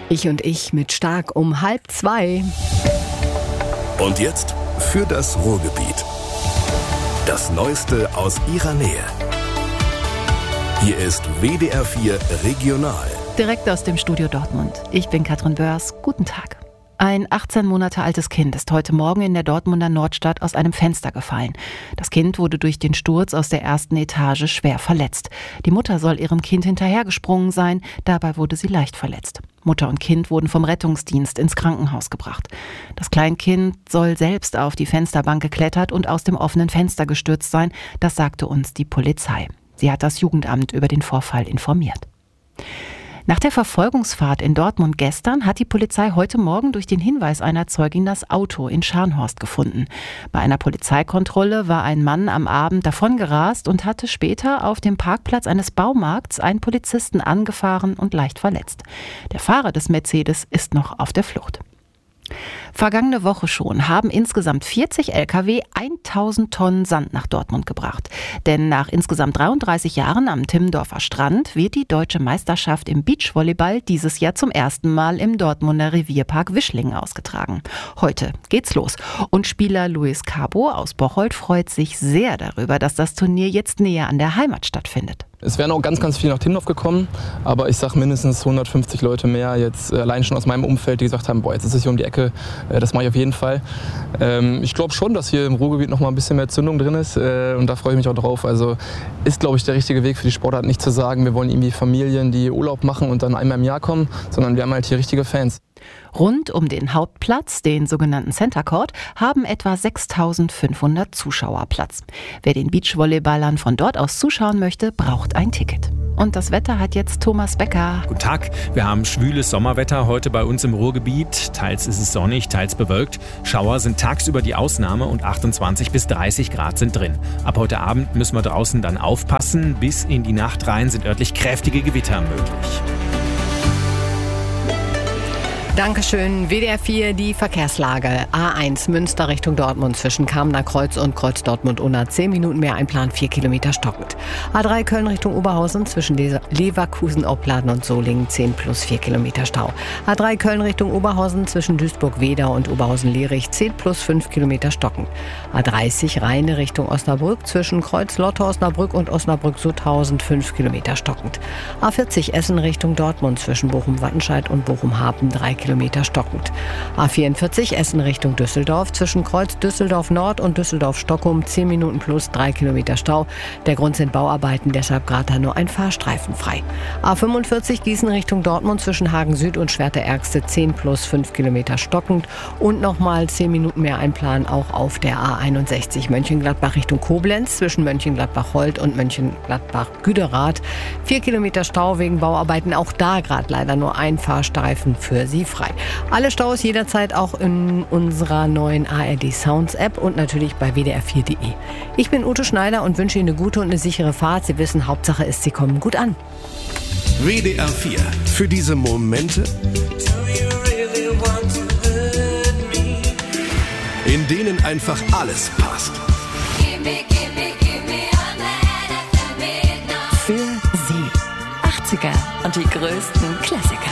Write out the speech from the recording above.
Ich und ich mit Stark um 1:30. Und jetzt für das Ruhrgebiet. Das Neueste aus ihrer Nähe. Hier ist WDR 4 Regional. Direkt aus dem Studio Dortmund. Ich bin Katrin Börs. Guten Tag. Ein 18 Monate altes Kind ist heute Morgen in der Dortmunder Nordstadt aus einem Fenster gefallen. Das Kind wurde durch den Sturz aus der ersten Etage schwer verletzt. Die Mutter soll ihrem Kind hinterhergesprungen sein, dabei wurde sie leicht verletzt. Mutter und Kind wurden vom Rettungsdienst ins Krankenhaus gebracht. Das Kleinkind soll selbst auf die Fensterbank geklettert und aus dem offenen Fenster gestürzt sein, das sagte uns die Polizei. Sie hat das Jugendamt über den Vorfall informiert. Nach der Verfolgungsfahrt in Dortmund gestern hat die Polizei heute Morgen durch den Hinweis einer Zeugin das Auto in Scharnhorst gefunden. Bei einer Polizeikontrolle war ein Mann am Abend davongerast und hatte später auf dem Parkplatz eines Baumarkts einen Polizisten angefahren und leicht verletzt. Der Fahrer des Mercedes ist noch auf der Flucht. Vergangene Woche schon haben insgesamt 40 Lkw 1000 Tonnen Sand nach Dortmund gebracht. Denn nach insgesamt 33 Jahren am Timmendorfer Strand wird die deutsche Meisterschaft im Beachvolleyball dieses Jahr zum ersten Mal im Dortmunder Revierpark Wischlingen ausgetragen. Heute geht's los. Und Spieler Luis Cabo aus Bocholt freut sich sehr darüber, dass das Turnier jetzt näher an der Heimat stattfindet. Es wären auch ganz viele nach Timmendorf gekommen, aber ich sag mindestens 150 Leute mehr jetzt allein schon aus meinem Umfeld, die gesagt haben, boah, jetzt ist es hier um die Ecke, das mache ich auf jeden Fall. Ich glaube schon, dass hier im Ruhrgebiet noch mal ein bisschen mehr Zündung drin ist und da freue ich mich auch drauf. Also ist, glaube ich, der richtige Weg für die Sportart, nicht zu sagen, wir wollen irgendwie Familien, die Urlaub machen und dann einmal im Jahr kommen, sondern wir haben halt hier richtige Fans. Rund um den Hauptplatz, den sogenannten Center Court, haben etwa 6.500 Zuschauer Platz. Wer den Beachvolleyballern von dort aus zuschauen möchte, braucht ein Ticket. Und das Wetter hat jetzt Thomas Becker. Guten Tag, wir haben schwüles Sommerwetter heute bei uns im Ruhrgebiet. Teils ist es sonnig, teils bewölkt. Schauer sind tagsüber die Ausnahme und 28 bis 30 Grad sind drin. Ab heute Abend müssen wir draußen dann aufpassen. Bis in die Nacht rein sind örtlich kräftige Gewitter möglich. Dankeschön. WDR 4, die Verkehrslage. A1 Münster Richtung Dortmund zwischen Kamener Kreuz und Kreuz Dortmund-Unna. 10 Minuten mehr Einplan, 4 Kilometer stockend. A3 Köln Richtung Oberhausen zwischen Leverkusen, Opladen und Solingen. 10 plus 4 Kilometer Stau. A3 Köln Richtung Oberhausen zwischen Duisburg-Wedau und Oberhausen-Lierich. 10 plus 5 Kilometer stockend. A30 Rheine Richtung Osnabrück zwischen Kreuz-Lotte-Osnabrück und Osnabrück-Sutthausen. 5 Kilometer stockend. A40 Essen Richtung Dortmund zwischen Bochum-Wattenscheid und Bochum-Hapen. 3 Kilometer stockend. A44 Essen Richtung Düsseldorf zwischen Kreuz Düsseldorf Nord und Düsseldorf Stockholm 10 Minuten plus 3 Kilometer Stau. Der Grund sind Bauarbeiten, deshalb gerade da nur ein Fahrstreifen frei. A45 Gießen Richtung Dortmund zwischen Hagen Süd und Schwerte-Ärgste 10 plus 5 Kilometer stockend und nochmal 10 Minuten mehr Einplan auch auf der A61 Mönchengladbach Richtung Koblenz zwischen Mönchengladbach-Holt und Mönchengladbach-Güderath. 4 Kilometer Stau wegen Bauarbeiten, auch da gerade leider nur ein Fahrstreifen für Sie frei. Alle Staus jederzeit auch in unserer neuen ARD Sounds App und natürlich bei wdr4.de. Ich bin Ute Schneider und wünsche Ihnen eine gute und eine sichere Fahrt. Sie wissen, Hauptsache ist, Sie kommen gut an. WDR 4. Für diese Momente, in denen einfach alles passt. Für Sie. 80er und die größten Klassiker.